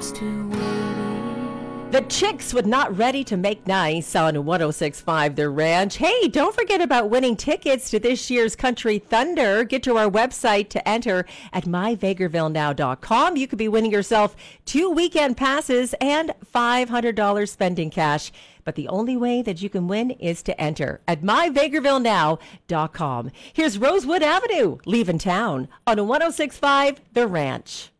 used to waiting. The Chicks with Not Ready to Make Nice on 106.5 The Ranch. Hey, don't forget about winning tickets to this year's Country Thunder. Get to our website to enter at myvegrevillenow.com. You could be winning yourself 2 weekend passes and $500 spending cash. But the only way that you can win is to enter at myvegrevillenow.com. Here's Rosewood Avenue, leaving town on 106.5 The Ranch.